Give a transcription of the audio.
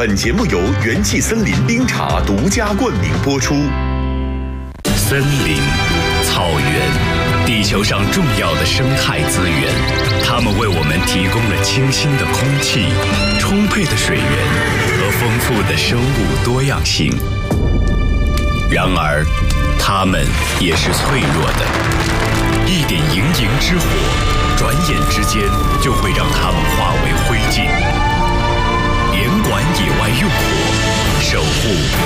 本节目由元气森林冰茶独家冠名播出。 森林、草原，地球上重要的生态资源，它们为我们提供了清新的空气、充沛的水源和丰富的生物多样性。然而，它们也是脆弱的，一点营营之火，转眼之间就会让它们化为灰烬。严管野外用火，守护